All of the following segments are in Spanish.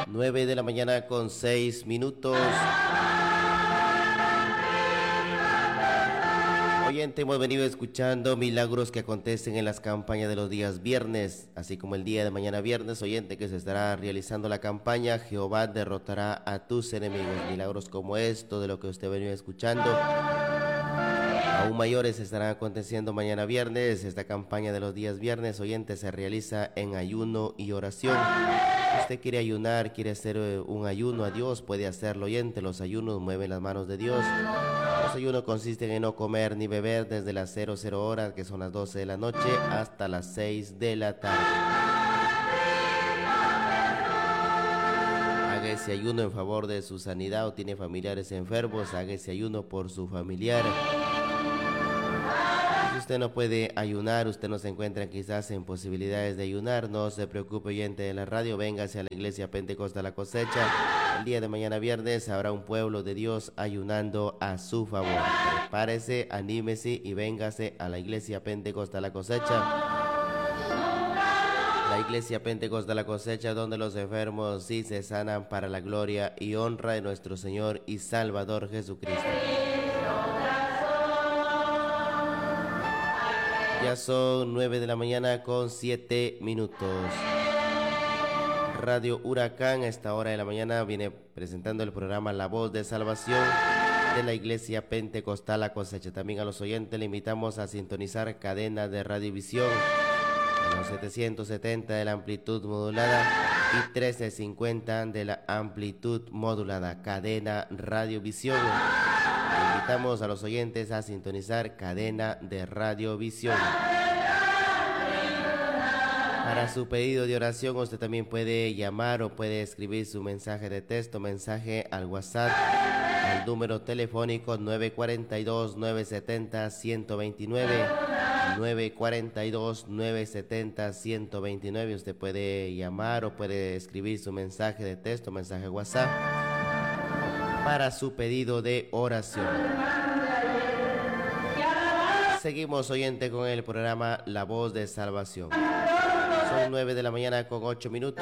9 de la mañana con 6 minutos. Oyente, hemos venido escuchando milagros que acontecen en las campañas de los días viernes, así como el día de mañana viernes, oyente, que se estará realizando la campaña Jehová derrotará a tus enemigos. Milagros como esto, de lo que usted ha venido escuchando, aún mayores estarán aconteciendo mañana viernes. Esta campaña de los días viernes, oyente, se realiza en ayuno y oración. Si usted quiere ayunar, quiere hacer un ayuno a Dios, puede hacerlo, oyente. Los ayunos mueven las manos de Dios. Los ayunos consisten en no comer ni beber desde las 00 horas, que son las 12 de la noche, hasta las 6 de la tarde. Haga ese ayuno en favor de su sanidad o tiene familiares enfermos, haga ese ayuno por su familiar. Si usted no puede ayunar, usted no se encuentra quizás en posibilidades de ayunar, no se preocupe, oyente de la radio, véngase a la iglesia Pentecostal La Cosecha. El día de mañana viernes habrá un pueblo de Dios ayunando a su favor. Prepárese, anímese y véngase a la iglesia Pentecostal La Cosecha. La iglesia Pentecostal La Cosecha, donde los enfermos sí se sanan para la gloria y honra de nuestro Señor y Salvador Jesucristo. Ya son 9 de la mañana con 7 minutos. Radio Huracán a esta hora de la mañana viene presentando el programa La Voz de Salvación de la Iglesia Pentecostal La Cosecha. También a los oyentes le invitamos a sintonizar cadena de radiovisión en los 770 de la amplitud modulada y 1350 de la amplitud modulada. Cadena Radiovisión. Le invitamos a los oyentes a sintonizar cadena de radiovisión. Para su pedido de oración, usted también puede llamar o puede escribir su mensaje de texto, mensaje al WhatsApp, al número telefónico 942-970-129, 942-970-129. Usted puede llamar o puede escribir su mensaje de texto, mensaje WhatsApp, para su pedido de oración. Seguimos, oyente, con el programa La Voz de Salvación. Son 9 de la mañana con 8 minutos.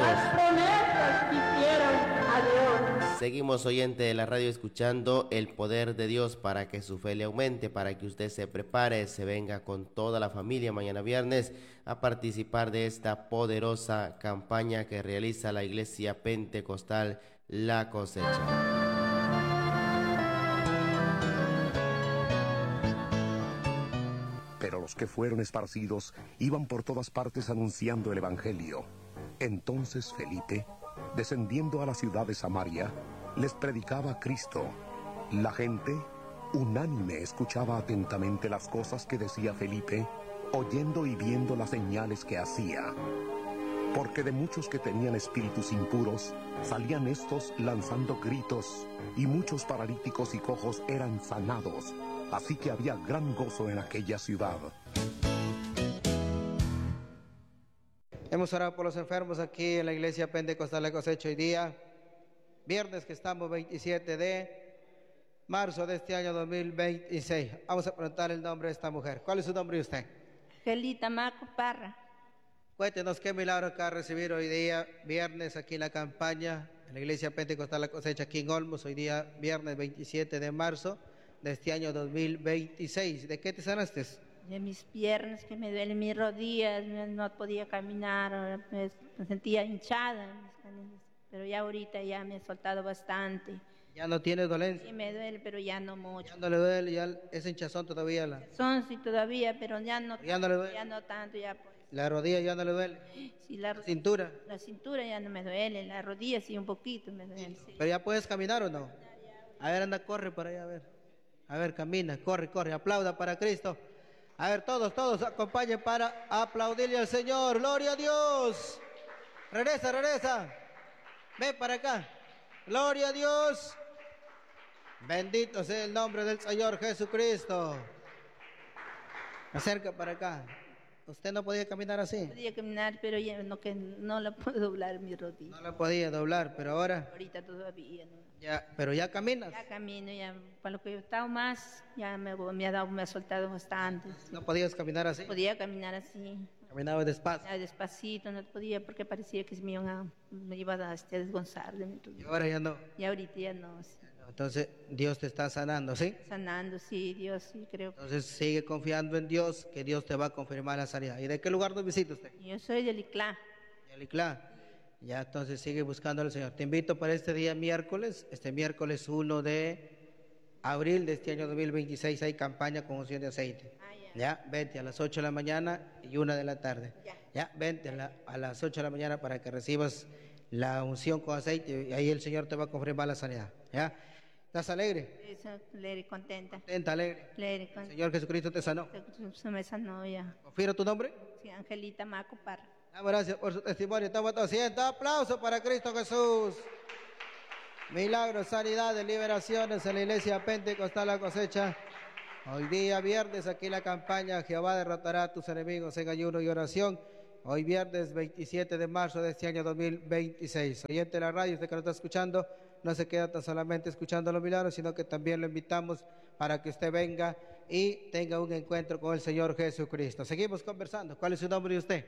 Seguimos, oyente de la radio, escuchando el poder de Dios para que su fe le aumente, para que usted se prepare, se venga con toda la familia mañana viernes a participar de esta poderosa campaña que realiza la Iglesia Pentecostal La Cosecha. Pero los que fueron esparcidos iban por todas partes anunciando el evangelio. Entonces Felipe, descendiendo a la ciudad de Samaria, les predicaba a Cristo. La gente, unánime, escuchaba atentamente las cosas que decía Felipe, oyendo y viendo las señales que hacía. Porque de muchos que tenían espíritus impuros, salían estos lanzando gritos, y muchos paralíticos y cojos eran sanados. Así que había gran gozo en aquella ciudad. Hemos orado por los enfermos aquí en la iglesia Pentecostal La Cosecha hoy día, viernes que estamos 27 de marzo de este año 2026. Vamos a preguntar el nombre de esta mujer. ¿Cuál es su nombre de usted? Angelita Maco Parra. Cuéntenos qué milagro acaba de recibir hoy día, viernes, aquí en la campaña, en la iglesia Pentecostal La Cosecha, aquí en Olmos, hoy día, viernes 27 de marzo de este año 2026. ¿De qué te sanaste? De mis piernas, que me duelen mis rodillas, no podía caminar, me sentía hinchada, pero ya ahorita ya me he soltado bastante. ¿Ya no tiene dolencia? Sí me duele, pero ya no mucho. ¿Ya no le duele? ¿Ya ese hinchazón todavía? Son sí todavía, pero ya no, ¿Ya no le duele? Ya no tanto, ya pues. ¿La rodilla ya no le duele? Sí, la cintura. La cintura ya no me duele, la rodilla sí un poquito me duele. Sí. ¿Pero ya puedes caminar o no? A ver, anda, corre para allá, a ver. A ver, camina, corre, aplauda para Cristo. A ver, todos acompañen para aplaudirle al Señor. ¡Gloria a Dios! Regresa. Ven para acá. ¡Gloria a Dios! Bendito sea el nombre del Señor Jesucristo. Acerca para acá. ¿Usted no podía caminar así? Podía caminar, pero ya no la puedo doblar mi rodilla. No la podía doblar, pero ahora... Ahorita todavía no. Ya, pero ya caminas. Ya camino, ya para lo que he estado más, ya me ha soltado bastante. ¿No podías caminar así? Podía caminar así. Caminaba despacio. Ya despacito, no podía porque parecía que me iba a desgonzar de mí. Y ahora ya no. Y ahorita ya no, sí. Entonces Dios te está sanando, ¿sí? Sanando, sí, Dios, sí, creo. Entonces sigue confiando en Dios, que Dios te va a confirmar la sanidad. ¿Y de qué lugar nos visita usted? Yo soy de Liclá. De Aliclá. Ya entonces sigue buscando al Señor. Te invito para este día miércoles, este miércoles 1 de abril de este año 2026 hay campaña con unción de aceite. Ya, vente a las 8 de la mañana y 1 de la tarde. Ya, vente a las 8 de la mañana para que recibas la unción con aceite y ahí el Señor te va a confirmar la sanidad. ¿Ya? ¿Estás alegre? Eso, alegre, contenta. Contenta, alegre. Alegre, contenta. Señor Jesucristo te sanó. Se me sanó ya. ¿Confirma tu nombre? Sí, Angelita Maco Parra. Gracias por su testimonio. Toma tu asiento. Aplauso para Cristo Jesús. Milagros, sanidades, liberaciones en la iglesia Pentecostal La Cosecha. Hoy día viernes aquí la campaña Jehová derrotará a tus enemigos en ayuno y oración. Hoy viernes 27 de marzo de este año 2026. Oyente de la radio, usted que nos está escuchando, no se queda tan solamente escuchando los milagros, sino que también lo invitamos para que usted venga y tenga un encuentro con el Señor Jesucristo. Seguimos conversando. ¿Cuál es su nombre de usted?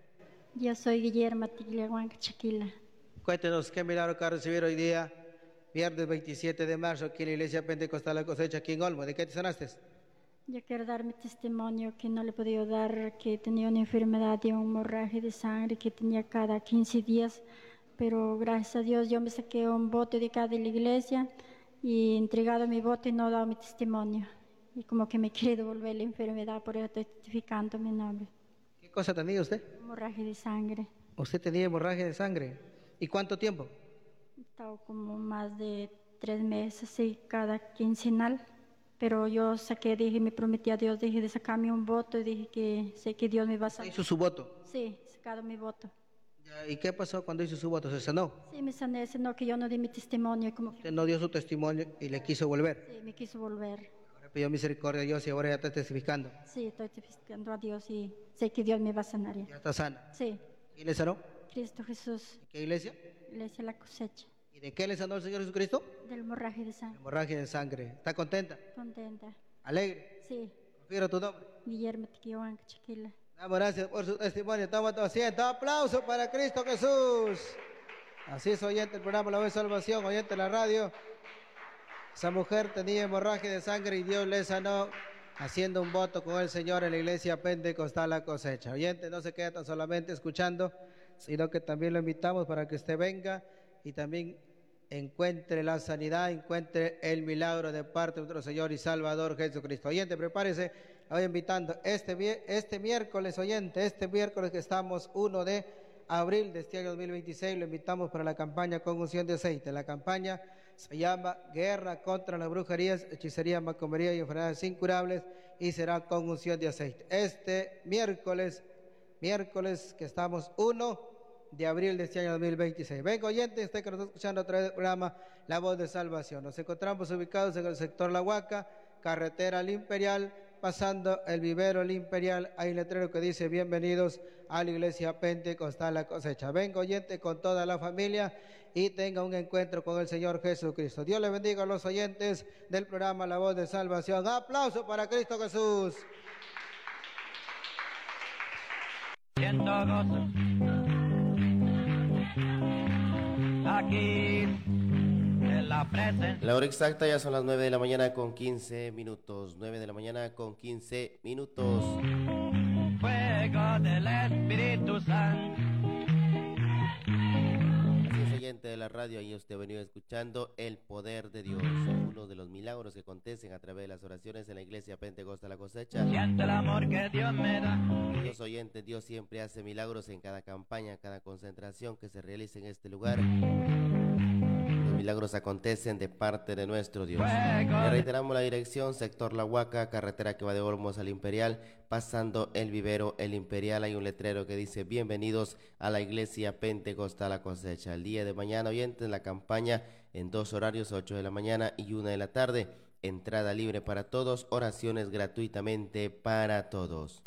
Yo soy Guillermo Tigliahuanca Chaquila. Cuéntenos qué milagro que va a recibir hoy día, viernes 27 de marzo, aquí en la iglesia Pentecostal La Cosecha, aquí en Olmo. ¿De qué te sanaste? Yo quiero dar mi testimonio que no le he podido dar, que tenía una enfermedad de hemorragia de sangre que tenía cada 15 días, pero gracias a Dios yo me saqué un bote de acá de la iglesia y he entregado mi bote y no he dado mi testimonio. Y como que me quiere devolver la enfermedad, por eso estoy testificando mi nombre. ¿Qué cosa tenía usted? Hemorragia de sangre. ¿Usted tenía hemorragia de sangre? ¿Y cuánto tiempo? He estado como más de 3 meses, sí, cada quincenal. Pero yo saqué, dije, me prometí a Dios, dije de sacarme un voto y dije que sé que Dios me va a sanar. ¿Hizo su voto? Sí, he sacado mi voto. ¿Y qué pasó cuando hizo su voto? ¿Se sanó? Sí, me sané, sino que yo no di mi testimonio. Como que, Usted no dio su testimonio y le quiso volver. sí, me quiso volver. Ahora pidió misericordia a Dios y ahora ya está testificando. Sí, estoy testificando a Dios y sé que Dios me va a sanar. Ya está sana. Sí, ¿Y le sanó? Cristo Jesús, ¿En qué iglesia? Iglesia La Cosecha, ¿Y de qué le sanó el Señor Jesucristo? del hemorragia de sangre. Hemorragia de sangre. ¿Está contenta? Contenta. ¿Alegre? Sí, Confío tu nombre. Guillermo Tiquihuanca Chaquila. Damos gracias por su testimonio. Toma tu asiento. Aplauso para Cristo Jesús. Así es, oyente el programa La Voz de Salvación, oyente de la radio. Esa mujer tenía hemorragia de sangre y Dios le sanó haciendo un voto con el Señor en la iglesia Pentecostal La Cosecha. Oyente, no se queda tan solamente escuchando, sino que también lo invitamos para que usted venga y también encuentre la sanidad, encuentre el milagro de parte de nuestro Señor y Salvador Jesucristo. Oyente, prepárese, la voy invitando este miércoles, oyente, este miércoles que estamos 1 de abril de este año 2026, lo invitamos para la campaña con unción de aceite. La campaña se llama Guerra contra las brujerías, hechicería, macomería y enfermedades incurables y será con unción de aceite. Este miércoles que estamos 1 de abril de este año 2026. Venga, oyente, usted que nos está escuchando a través del programa La Voz de Salvación. Nos encontramos ubicados en el sector La Huaca, carretera al Imperial, pasando el vivero El Imperial. Hay un letrero que dice: bienvenidos a la iglesia Pentecostal La Cosecha. Venga, oyente, con toda la familia y tenga un encuentro con el Señor Jesucristo. Dios le bendiga a los oyentes del programa La Voz de Salvación. Aplauso para Cristo Jesús. Siento gozo aquí en la presencia. La hora exacta ya son las 9 de la mañana con 15 minutos. 9 de la mañana con 15 minutos. Fuego del Espíritu Santo. Así es, oyente de la radio, ahí usted ha venido escuchando el poder de Dios, uno de los milagros que acontecen a través de las oraciones en la iglesia Pentecostal La Cosecha. Siento el amor que Dios me da. Dios oyente, Dios siempre hace milagros en cada campaña, cada concentración que se realice en este lugar. Los milagros acontecen de parte de nuestro Dios. Le reiteramos la dirección: sector La Huaca, carretera que va de Olmos al Imperial, pasando el vivero El Imperial. Hay un letrero que dice: bienvenidos a la iglesia Pentecostal La Cosecha. El día de mañana, oyentes, la campaña en 2 horarios, 8 de la mañana y 1 de la tarde. Entrada libre para todos, oraciones gratuitamente para todos.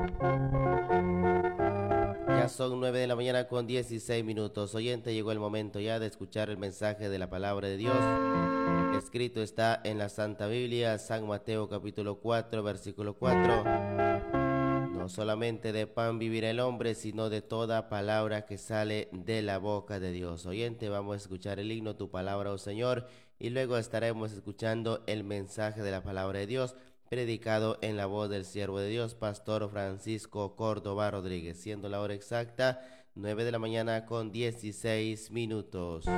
Ya son 9 de la mañana con 16 minutos. Oyente, llegó el momento ya de escuchar el mensaje de la palabra de Dios. Escrito está en la Santa Biblia, San Mateo capítulo 4, versículo 4. No solamente de pan vivirá el hombre, sino de toda palabra que sale de la boca de Dios. Oyente, vamos a escuchar el himno Tu Palabra, oh Señor, y luego estaremos escuchando el mensaje de la palabra de Dios, predicado en la voz del siervo de Dios, Pastor Francisco Córdoba Rodríguez, siendo la hora exacta 9 de la mañana con 16 minutos.